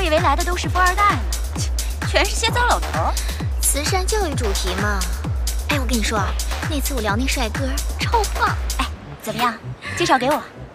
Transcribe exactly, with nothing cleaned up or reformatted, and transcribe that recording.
以为来的都是富二代呢，全是些糟老头。 慈善教育主题嘛。哎，我跟你说啊，那次我聊那帅哥超棒。 哎，怎么样？介绍给我。